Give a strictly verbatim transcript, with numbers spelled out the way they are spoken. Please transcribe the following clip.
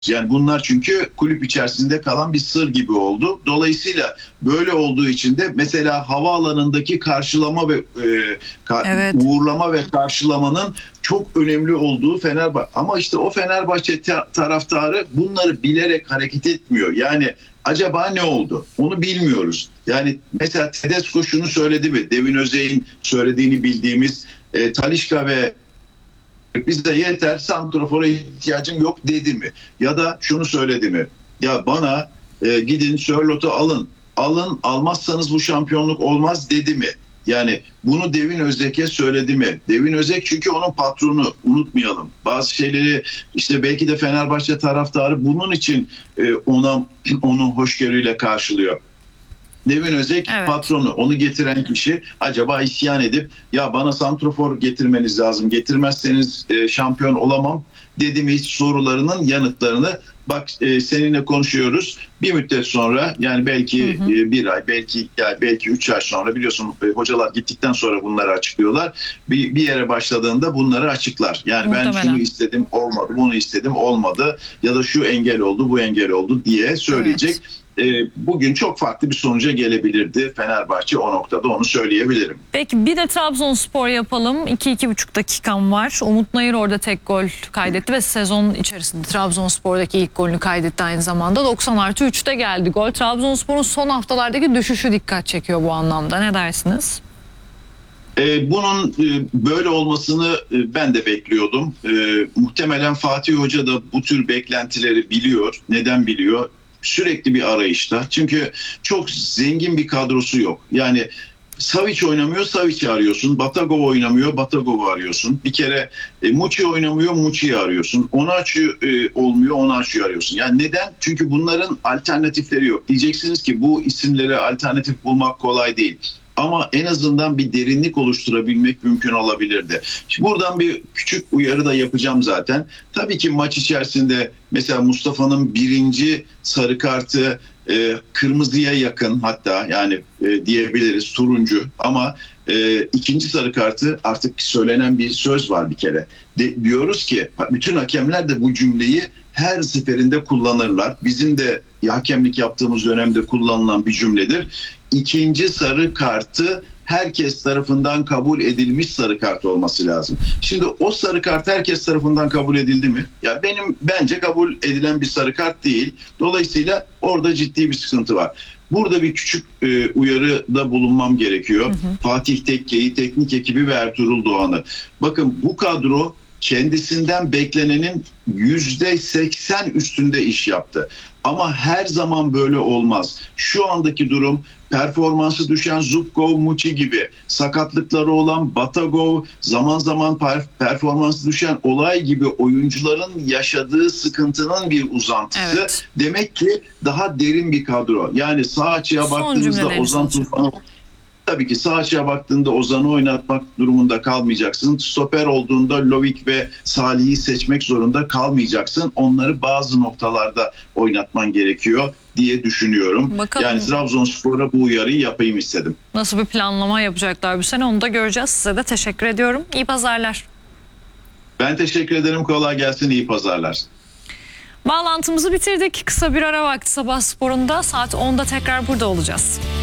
Yani bunlar çünkü kulüp içerisinde kalan bir sır gibi oldu. Dolayısıyla böyle olduğu için de mesela havaalanındaki karşılama ve e, ka, Evet. uğurlama ve karşılamanın çok önemli olduğu Fenerbahçe. Ama işte o Fenerbahçe ta- taraftarı bunları bilerek hareket etmiyor. Yani acaba ne oldu? Onu bilmiyoruz. Yani mesela Tedesco şunu söyledi mi? Devin Özey'in söylediğini bildiğimiz e, Talisca ve bize yeter, santrafora ihtiyacım yok dedi mi? Ya da şunu söyledi mi? Ya bana e, gidin Sörlot'u alın. Alın, almazsanız bu şampiyonluk olmaz dedi mi? Yani bunu Devin Özek'e söyledi mi? Devin Özek çünkü onun patronu, unutmayalım. Bazı şeyleri işte belki de Fenerbahçe taraftarı bunun için e, ona onu hoşgörüyle karşılıyor. Devin Özek Evet. patronu, onu getiren kişi acaba isyan edip ya bana santrofor getirmeniz lazım, getirmezseniz e, şampiyon olamam dedi mi hiç sorularının yanıtlarını bak e, seninle konuşuyoruz. Bir müddet sonra yani belki hı hı. E, bir ay belki yani belki üç ay sonra biliyorsun e, hocalar gittikten sonra bunları açıklıyorlar. Bir, bir yere başladığında bunları açıklar. Yani Muhtemelen. ben şunu istedim olmadı, bunu istedim olmadı ya da şu engel oldu, bu engel oldu diye söyleyecek. Evet. Bugün çok farklı bir sonuca gelebilirdi Fenerbahçe o noktada, onu söyleyebilirim. Peki bir de Trabzonspor yapalım. iki iki buçuk dakikam var. Umut Nayır orada tek gol kaydetti ve sezon içerisinde Trabzonspor'daki ilk golünü kaydetti aynı zamanda. doksan artı üçte geldi gol. Trabzonspor'un son haftalardaki düşüşü dikkat çekiyor bu anlamda. Ne dersiniz? Bunun böyle olmasını ben de bekliyordum. Muhtemelen Fatih Hoca da bu tür beklentileri biliyor. Neden biliyor? Sürekli bir arayışta. Çünkü çok zengin bir kadrosu yok. Yani Savic oynamıyor, Savic'i arıyorsun. Batagov oynamıyor, Batagov'u arıyorsun. Bir kere e, Muçi oynamıyor, Muçi'yi arıyorsun. Onaçu e, olmuyor, Onaçu'yu arıyorsun. Yani neden? Çünkü bunların alternatifleri yok. Diyeceksiniz ki bu isimlere alternatif bulmak kolay değil. Ama en azından bir derinlik oluşturabilmek mümkün olabilirdi. Şimdi buradan bir küçük uyarı da yapacağım zaten. Tabii ki maç içerisinde mesela Mustafa'nın birinci sarı kartı e, kırmızıya yakın, hatta yani e, diyebiliriz turuncu, ama e, ikinci sarı kartı artık söylenen bir söz var bir kere. De, diyoruz ki bütün hakemler de bu cümleyi her seferinde kullanırlar. Bizim de hakemlik yaptığımız dönemde kullanılan bir cümledir. İkinci sarı kartı herkes tarafından kabul edilmiş sarı kart olması lazım. Şimdi o sarı kart herkes tarafından kabul edildi mi? Ya benim bence kabul edilen bir sarı kart değil. Dolayısıyla orada ciddi bir sıkıntı var. Burada bir küçük e, uyarıda bulunmam gerekiyor. Hı hı. Fatih Tekke'yi, teknik ekibi ve Ertuğrul Doğan'ı. Bakın bu kadro kendisinden beklenenin yüzde seksen üstünde iş yaptı. Ama her zaman böyle olmaz. Şu andaki durum performansı düşen Zubkov, Muçi gibi, sakatlıkları olan Batagov, zaman zaman performansı düşen Olay gibi oyuncuların yaşadığı sıkıntının bir uzantısı. Evet. Demek ki daha derin bir kadro. Yani sağ açıya baktığınızda Ozan Tufan'ı tabii ki sağ açıya baktığında Ozan'ı oynatmak durumunda kalmayacaksın. Stoper olduğunda Lovik ve Salih'i seçmek zorunda kalmayacaksın. Onları bazı noktalarda oynatman gerekiyor diye düşünüyorum. Bakalım. Yani Trabzonspor'a bu uyarıyı yapayım istedim. Nasıl bir planlama yapacaklar bu sene onu da göreceğiz. Size de teşekkür ediyorum. İyi pazarlar. Ben teşekkür ederim. Kolay gelsin. İyi pazarlar. Bağlantımızı bitirdik. Kısa bir ara vakti Sabah Spor'unda saat onda tekrar burada olacağız.